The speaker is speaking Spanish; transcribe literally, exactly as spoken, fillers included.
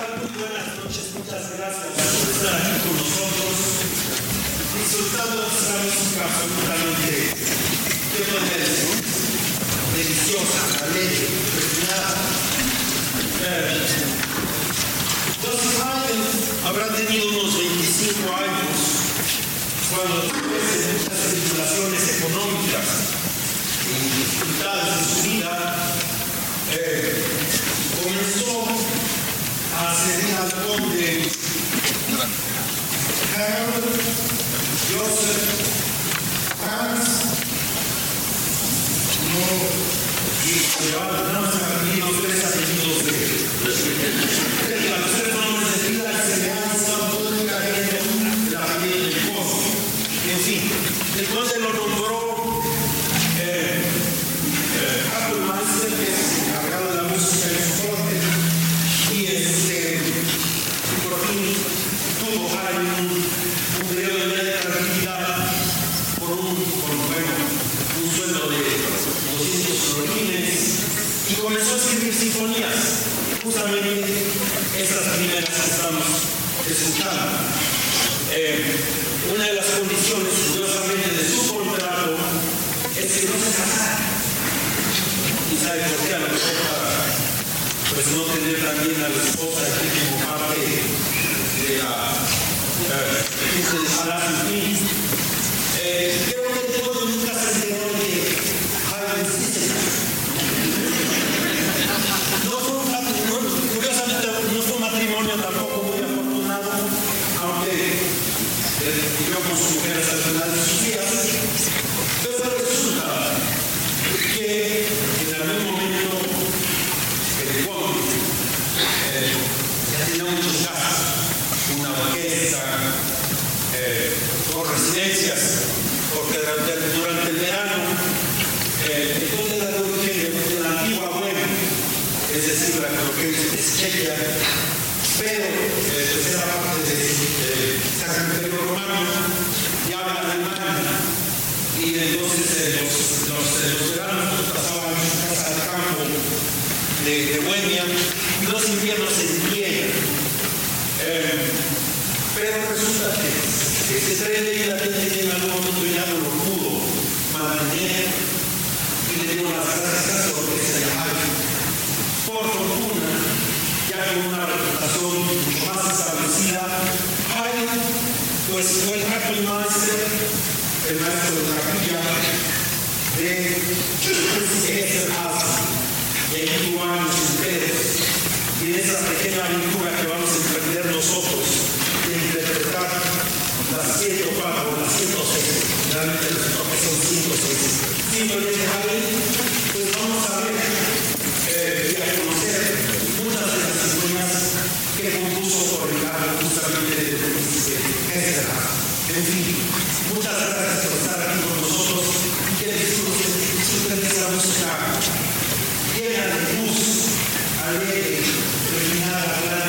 tal? Muy buenas noches, muchas gracias por estar aquí con nosotros, disfrutando de esta música absolutamente, ¿qué puede decir? Deliciosa, alegre, refinada. Eh, Joseph Haydn habrá tenido unos veinticinco años cuando, después de muchas tribulaciones económicas y dificultades de su vida, eh, comenzó a servir al conde Harold Joseph Franz, no, y llevaba nada más los tres apellidos de los tres nombres de vida y se le han estado todo el cariño la familia del esposo. En fin, el conde lo nombró eh, eh, Kapellmeister, que es encargado de la música en su corte, y este, y por fin tuvo ahí un, un periodo de tranquilidad por un, por, bueno, un sueldo de doscientos florines, y comenzó a escribir sinfonías, justamente esas primeras que estamos escuchando. Eh, una de las condiciones, curiosamente, de su contrato es que no se casara. ¿Y sabe por qué? A lo mejor para pues no tener también a la esposa que como parte de la eh, de Palacio Fin. Eh, creo que todo nunca se enteró de Haydn Cícera. No fue un matrimonio, curiosamente no fue un matrimonio tampoco muy afortunado, aunque eh, vivió con su mujer hasta el final de sus días. Pero resulta que en algún momento el conde eh, ya tenía muchos gastos, una orquesta, eh, dos residencias, porque durante, durante el verano eh, el conde era de origen de la antigua Bohemia, es decir, la que es Chequia, pero eh, pues era parte de, de Sacro Imperio Romano, y habla alemán, y entonces eh, los, los, eh, los veranos los pasaban en su casa de campo de, de Bohemia, y los inviernos en Viena. Eh, pero resulta que ese tren de vida que en algún momento ya no lo pudo mantener, y le dieron las gracias porque se llamaban. Por fortuna, ya con una reputación mucho más establecida, Haydn pues fue el Kapellmeister, el maestro de la capilla de Esterházy, y ahí tuvo años enteros, y de esa pequeña aventura que vamos a emprender nosotros de interpretar las ciento cuatro o las ciento seis, realmente los toques son ciento seis, simplemente